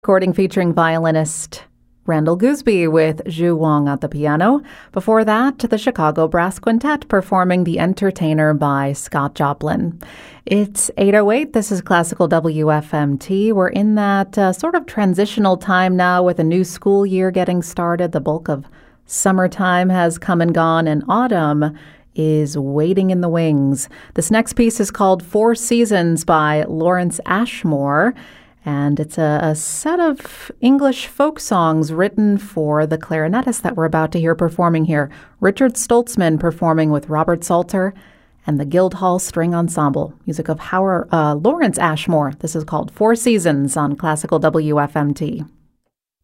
Recording featuring violinist Randall Gooseby with Zhu Wang at the piano. Before that, the Chicago Brass Quintet performing The Entertainer by Scott Joplin. It's 8:08. This is Classical WFMT. We're in that sort of transitional time now with a new school year getting started. The bulk of summertime has come and gone, and autumn is waiting in the wings. This next piece is called Four Seasons by Lawrence Ashmore. And it's a set of English folk songs written for the clarinetist that we're about to hear performing here. Richard Stoltzman performing with Robert Salter and the Guildhall String Ensemble. Music of Lawrence Ashmore. This is called Four Seasons on Classical WFMT.